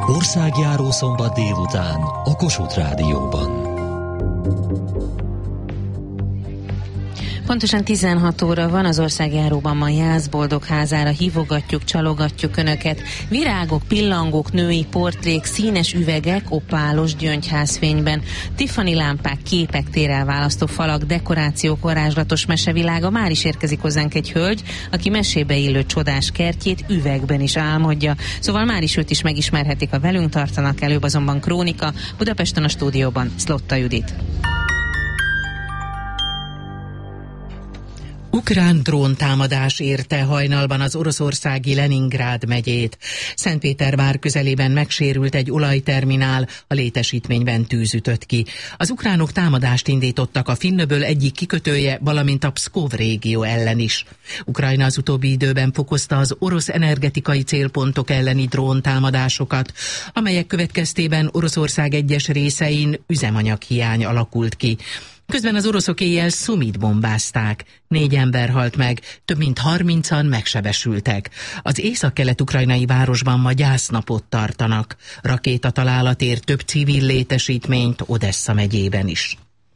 Országjáró szombat délután a Kossuth Rádióban. Pontosan 16 óra van, az országjáróban ma Jászboldog házára hívogatjuk, csalogatjuk Önöket. Virágok, pillangók, női portrék, színes üvegek, opálos gyöngyházfényben, Tiffany lámpák, képek, térelválasztó falak, dekorációk, varázslatos mesevilága. Már is érkezik hozzánk egy hölgy, aki mesébe illő csodás kertjét üvegben is álmodja. Szóval már is őt is megismerhetik, a velünk tartanak, előbb azonban krónika. Budapesten a stúdióban Szlotta Judit. Ukrán dróntámadás érte hajnalban az oroszországi Leningrád megyét. Szentpétervár közelében megsérült egy olajterminál, a létesítményben tűz ütött ki. Az ukránok támadást indítottak a Finnöböl egyik kikötője, valamint a Pszkov régió ellen is. Ukrajna az utóbbi időben fokozta az orosz energetikai célpontok elleni dróntámadásokat, amelyek következtében Oroszország egyes részein üzemanyaghiány alakult ki. Közben az oroszok éjjel Szumit bombázták. 4 ember halt meg, több mint 30-an megsebesültek. Az észak-kelet-ukrajnai városban ma gyásznapot tartanak. Rakétatalálat ér több civil létesítményt Odessza megyében is.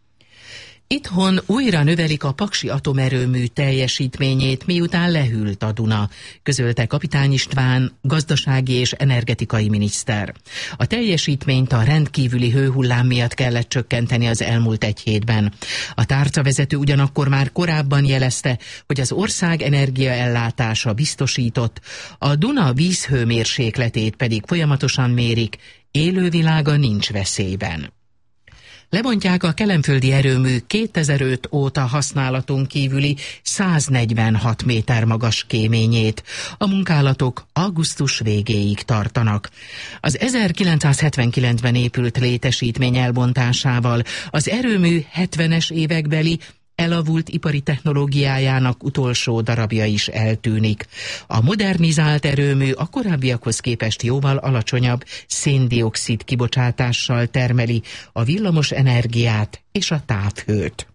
Itthon újra növelik a paksi atomerőmű teljesítményét, miután lehűlt a Duna, közölte Kapitány István, gazdasági és energetikai miniszter. A teljesítményt a rendkívüli hőhullám miatt kellett csökkenteni az elmúlt egy hétben. A tárcavezető ugyanakkor már korábban jelezte, hogy az ország energiaellátása biztosított, a Duna vízhőmérsékletét pedig folyamatosan mérik, élővilága nincs veszélyben. Lebontják a kelenföldi erőmű 2005 óta használaton kívüli 146 méter magas kéményét. A munkálatok augusztus végéig tartanak. Az 1979-ben épült létesítmény elbontásával az erőmű 70-es évekbeli elavult ipari technológiájának utolsó darabja is eltűnik. A modernizált erőmű a korábbiakhoz képest jóval alacsonyabb szén-dioxid kibocsátással termeli a villamos energiát és a távhőt.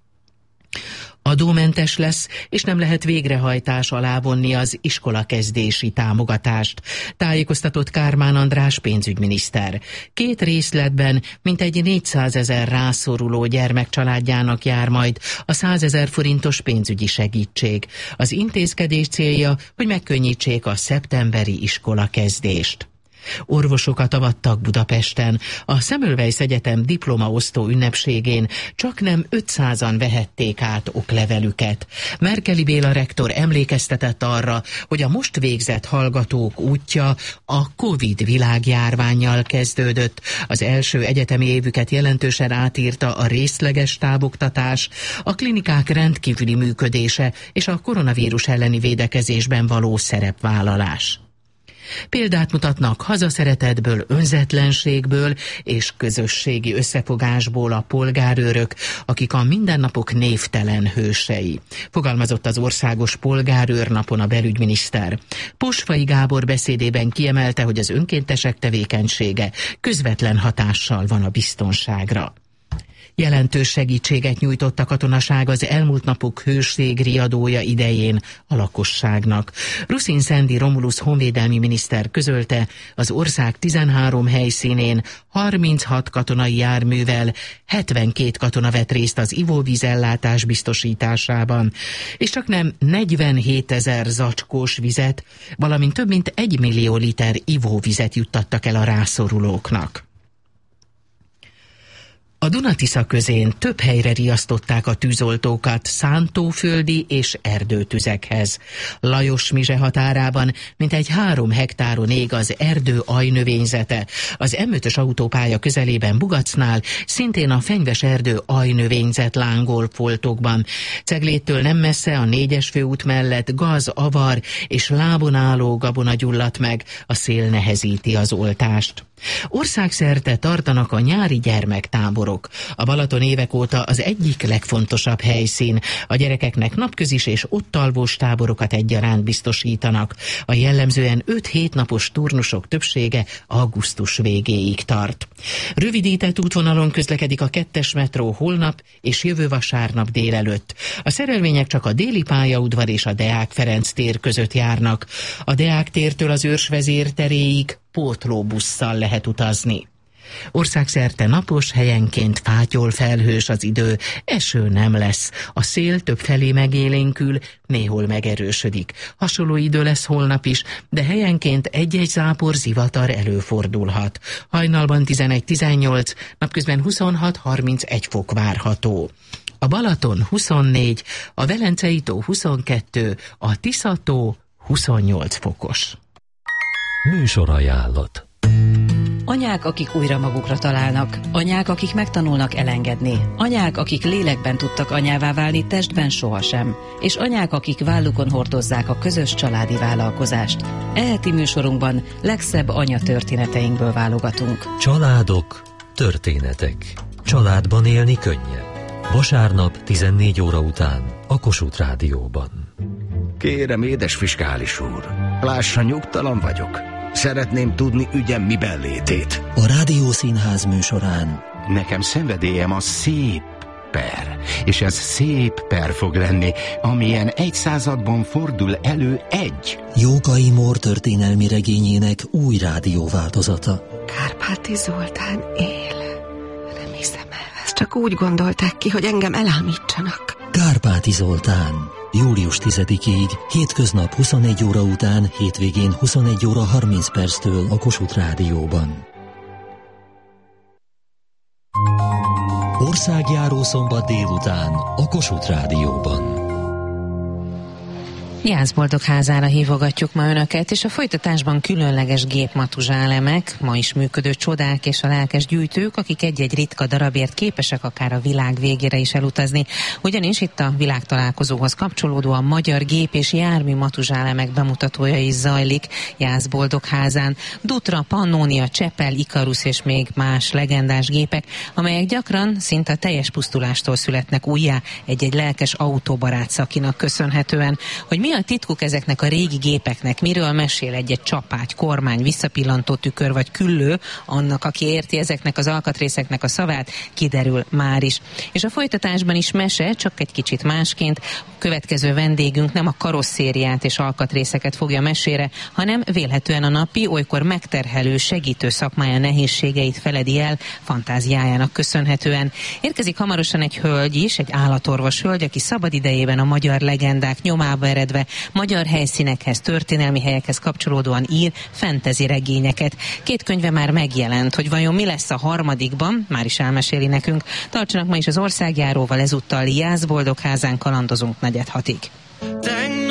Adómentes lesz, és nem lehet végrehajtás alá vonni az iskolakezdési támogatást, tájékoztatott Kármán András pénzügyminiszter. 2 részletben mintegy 400 000 rászoruló gyermek családjának jár majd a 100 000 forintos pénzügyi segítség. Az intézkedés célja, hogy megkönnyítsék a szeptemberi iskolakezdést. Orvosokat avattak Budapesten. A Semmelweis Egyetem diplomaosztó ünnepségén csaknem 500-an vehették át oklevelüket. Merkeli Béla rektor emlékeztetett arra, hogy a most végzett hallgatók útja a Covid világjárvánnyal kezdődött. Az első egyetemi évüket jelentősen átírta a részleges távoktatás, a klinikák rendkívüli működése és a koronavírus elleni védekezésben való szerepvállalás. Példát mutatnak hazaszeretetből, önzetlenségből és közösségi összefogásból a polgárőrök, akik a mindennapok névtelen hősei. Fogalmazott az Országos Polgárőrnapon a belügyminiszter. Posfai Gábor beszédében kiemelte, hogy az önkéntesek tevékenysége közvetlen hatással van a biztonságra. Jelentős segítséget nyújtott a katonaság az elmúlt napok hőségriadója idején a lakosságnak. Ruszin Szendi Romulusz honvédelmi miniszter közölte, az ország 13 helyszínén 36 katonai járművel 72 katona vett részt az ivóvízellátás biztosításában, és csaknem 47 000 zacskós vizet, valamint több mint 1 millió liter ivóvizet juttattak el a rászorulóknak. A Duna-Tisza közén több helyre riasztották a tűzoltókat szántóföldi és erdőtüzekhez. Lajos-Mizse határában mintegy 3 hektáron ég az erdő ajnövényzete. Az M5-ös autópálya közelében Bugacnál szintén a fenyves erdő ajnövényzet lángol foltokban. Cegléttől nem messze a 4-es főút mellett gaz, avar és lábon álló gabona gyulladt meg, a szél nehezíti az oltást. Országszerte tartanak a nyári gyermektáborok. A Balaton évek óta az egyik legfontosabb helyszín. A gyerekeknek napközis és ott alvós táborokat egyaránt biztosítanak. A jellemzően 5-7 napos turnusok többsége augusztus végéig tart. Rövidített útvonalon közlekedik a 2-es metró holnap és jövő vasárnap délelőtt. A szerelvények csak a Déli pályaudvar és a Deák Ferenc tér között járnak. A Deák tértől az Őrs vezér teréig pótlóbusszal lehet utazni. Országszerte napos, helyenként fátyol-felhős az idő, eső nem lesz, a szél többfelé megélénkül, néhol megerősödik. Hasonló idő lesz holnap is, de helyenként egy-egy zápor, zivatar előfordulhat. Hajnalban 11-18, napközben 26-31 fok várható. A Balaton 24, a Velencei tó 22, a Tisza-tó 28 fokos. Műsorajánlat. Anyák, akik újra magukra találnak. Anyák, akik megtanulnak elengedni. Anyák, akik lélekben tudtak anyává válni, testben sohasem. És anyák, akik vállukon hordozzák a közös családi vállalkozást. Eheti műsorunkban legszebb anyatörténeteinkből válogatunk. Családok, történetek. Családban élni könnyebb. Vasárnap 14 óra után a Kossuth Rádióban. Kérem, édes fiskális úr, lássa, nyugtalan vagyok. Szeretném tudni ügyem miben létét. A Rádiószínház műsorán Nekem szenvedélyem a szép per, és ez szép per fog lenni, amilyen egy században fordul elő egy. Jókai Mór történelmi regényének új rádióváltozata. Kárpáti Zoltán él. Nem hiszem el, ezt csak úgy gondolták ki, hogy engem elámítsanak. Kárpáti Zoltán. Július 10-ig, hétköznap 21 óra után, hétvégén 21 óra 30 perctől a Kossuth Rádióban. Országjáró szombat délután a Kossuth Rádióban. Jászboldogházára hívogatjuk ma önöket, és a folytatásban különleges gépmatuzsálemek, ma is működő csodák és a lelkes gyűjtők, akik egy-egy ritka darabért képesek akár a világ végére is elutazni. Ugyanis itt a világtalálkozóhoz kapcsolódóan magyar gép és jármű matuzsálemek bemutatója is zajlik Jászboldogházán. Dutra, Pannonia, Csepel, Ikarus és még más legendás gépek, amelyek gyakran szinte a teljes pusztulástól születnek újjá egy-egy lelkes autóbarát szakinak köszönhetően. Hogy mi a titkuk ezeknek a régi gépeknek, miről mesél egy-egy csapágy, kormány, visszapillantó tükör vagy küllő, annak, aki érti ezeknek az alkatrészeknek a szavát, kiderül már is. És a folytatásban is mese, csak egy kicsit másként. A következő vendégünk nem a karosszériát és alkatrészeket fogja mesére, hanem vélhetően a napi, olykor megterhelő, segítő szakmája nehézségeit feledi el fantáziájának köszönhetően. Érkezik hamarosan egy hölgy is, egy állatorvos hölgy, aki szabadidejében a magyar legendák nyomába eredve magyar helyszínekhez, történelmi helyekhez kapcsolódóan ír fantasy regényeket. 2 könyve már megjelent, hogy vajon mi lesz a harmadikban, már is elmeséli nekünk. Tartsanak ma is az országjáróval, ezúttal Jászboldogházán kalandozunk 4-6-ig.